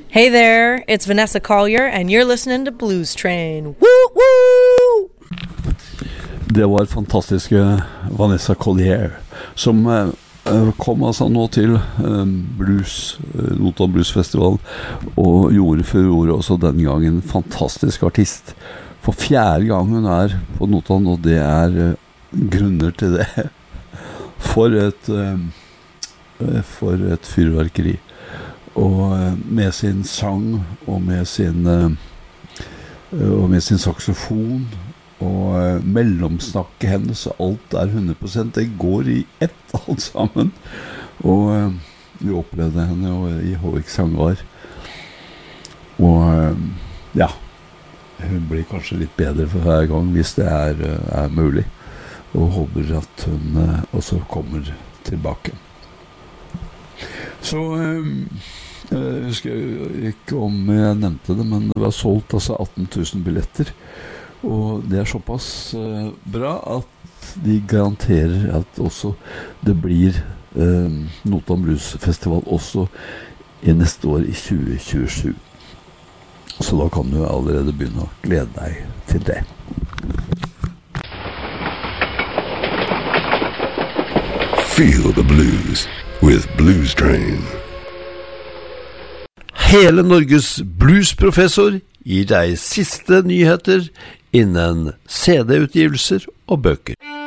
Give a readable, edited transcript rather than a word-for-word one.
Hey there, it's Vanessa Collier, and you're listening to Blues Train. Woo, woo! Det var fantastiske Vanessa Collier som kom altså nå til Notodden Blues Festival og gjorde furore også den gangen. Fantastisk artist. For 4. gang hun på Notodden, og det grunner til det. For et fyrverkeri. Og med sin sang og med sin saxofon og mellomsnakket hennes, alt 100%, det går i ett alt sammen. Og vi opplevde henne i Håvik Sangvar. Og ja, hun blir kanskje litt bedre for hver gang hvis det mulig. Og håper at hun også kommer tilbake. Så jeg husker ikke om jeg nevnte det, men det var solgt altså 18 000 billetter. Og det såpass bra at de garanterer at også det blir Notodden Blues Festival også i neste år i 2027. Så da kan du allerede begynne å glede deg til det. Feel the blues with Blues Train. Hele Norges bluesprofessor gir deg siste nyheter innen CD-utgivelser og bøker.